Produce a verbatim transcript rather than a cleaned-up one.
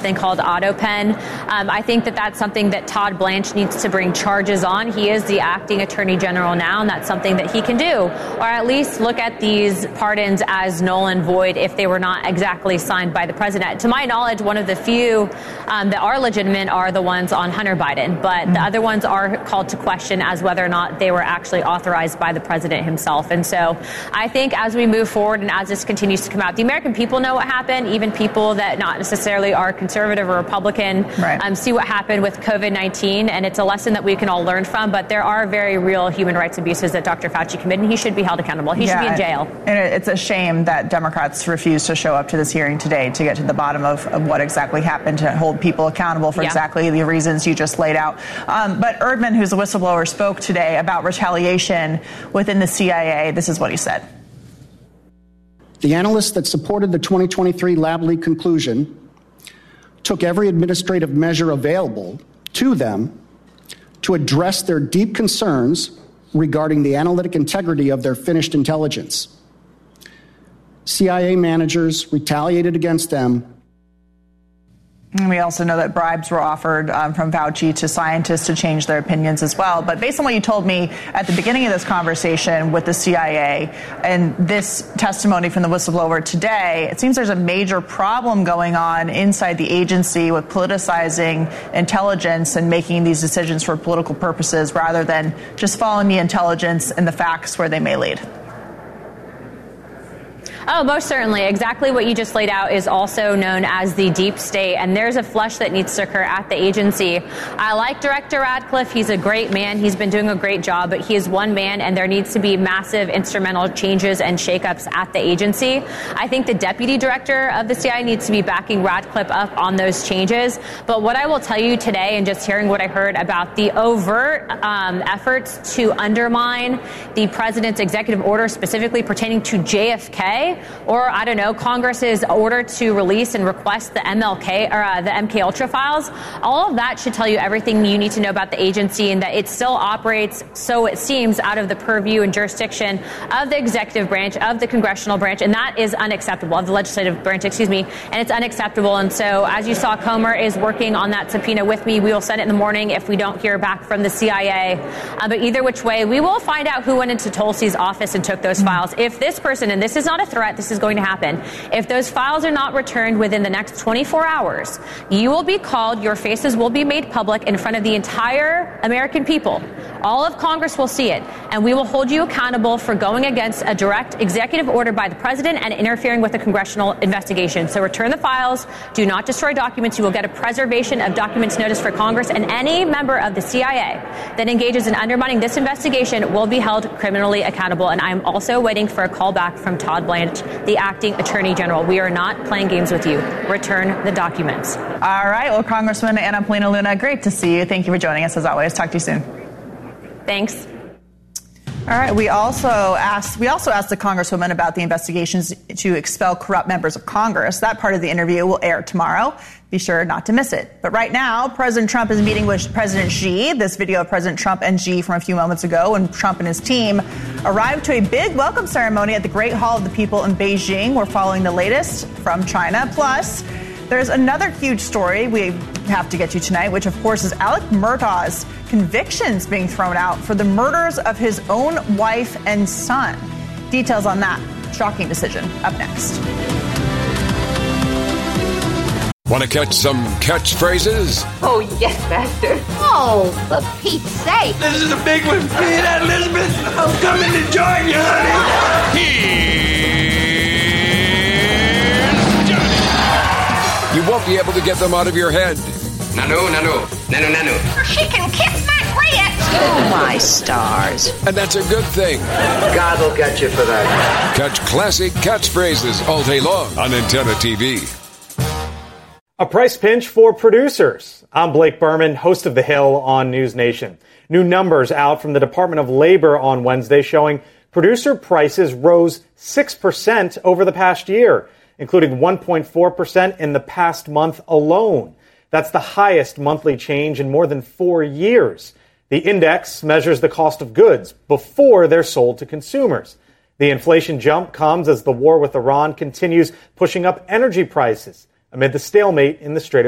something called AutoPen. Um, I think that that's something that Todd Blanche needs to bring charges on. He is the acting attorney general now, and that's something that he can do, or at least look at these pardons as null and void if they were not exactly signed by the president. To my knowledge, one of the few um, that are legitimate are the ones on Hunter Biden, but mm-hmm. the other ones are called to question as whether or not they were actually authorized by the president himself. And so I think as we move forward and as this continues to come out, the American people know what happened, even people that not necessarily are conservative or Republican, right. um, see what happened with COVID nineteen, and it's a lesson that we can all learn from, but there are very real human rights abuses that Doctor Fauci committed, and he should be held accountable. He yeah, should be in jail. And it's a shame that Democrats refuse to show up to this hearing today to get to the bottom of, of what exactly happened, to hold people accountable for yeah. exactly the reasons you just laid out. Um, but Erdman, who's a whistleblower, spoke today about retaliation within the C I A. This is what he said. The analysts that supported the twenty twenty-three lab leak conclusion took every administrative measure available to them to address their deep concerns regarding the analytic integrity of their finished intelligence. C I A managers retaliated against them. And we also know that bribes were offered um, from Fauci to scientists to change their opinions as well. But based on what you told me at the beginning of this conversation with the C I A and this testimony from the whistleblower today, it seems there's a major problem going on inside the agency with politicizing intelligence and making these decisions for political purposes rather than just following the intelligence and the facts where they may lead. Oh, most certainly. Exactly what you just laid out is also known as the deep state, and there's a flush that needs to occur at the agency. I like Director Radcliffe. He's a great man. He's been doing a great job, but he is one man, and there needs to be massive instrumental changes and shakeups at the agency. I think the deputy director of the C I A needs to be backing Radcliffe up on those changes. But what I will tell you today, and just hearing what I heard about the overt um, efforts to undermine the president's executive order specifically pertaining to J F K, or, I don't know, Congress's order to release and request the M L K or uh, the M K Ultra files, all of that should tell you everything you need to know about the agency, and that it still operates, so it seems, out of the purview and jurisdiction of the executive branch, of the congressional branch, and that is unacceptable, of the legislative branch, excuse me, and it's unacceptable. And so, as you saw, Comer is working on that subpoena with me. We will send it in the morning if we don't hear back from the C I A. Uh, but either which way, we will find out who went into Tulsi's office and took those files. If this person, and this is not a threat, this is going to happen. If those files are not returned within the next twenty-four hours, you will be called, your faces will be made public in front of the entire American people. All of Congress will see it, and we will hold you accountable for going against a direct executive order by the president and interfering with a congressional investigation. So return the files, do not destroy documents. You will get a preservation of documents notice for Congress, and any member of the C I A that engages in undermining this investigation will be held criminally accountable. And I am also waiting for a call back from Todd Blanche, the acting attorney general. We are not playing games with you. Return the documents. All right. Well, Congresswoman Anna Paulina Luna, great to see you. Thank you for joining us as always. Talk to you soon. Thanks. All right. We also asked we also asked the Congresswoman about the investigations to expel corrupt members of Congress. That part of the interview will air tomorrow. Be sure not to miss it. But right now, President Trump is meeting with President Xi. This video of President Trump and Xi from a few moments ago when Trump and his team arrived to a big welcome ceremony at the Great Hall of the People in Beijing. We're following the latest from China. Plus, there's another huge story we have to get to tonight, which, of course, is Alec Murdaugh's convictions being thrown out for the murders of his own wife and son. Details on that shocking decision up next. Want to catch some catchphrases? Oh, yes, Master. Oh, for Pete's sake. This is a big one. You hear that, Elizabeth? I'm coming to join you, honey. Here's Johnny. You won't be able to get them out of your head. Nano, nano, nano, nano. She can kiss my clit. Oh, my stars. And that's a good thing. God will get you for that. Catch classic catchphrases all day long on Antenna T V. A price pinch for producers. I'm Blake Berman, host of The Hill on News Nation. New numbers out from the Department of Labor on Wednesday showing producer prices rose six percent over the past year, including one point four percent in the past month alone. That's the highest monthly change in more than four years. The index measures the cost of goods before they're sold to consumers. The inflation jump comes as the war with Iran continues pushing up energy prices amid the stalemate in the Strait of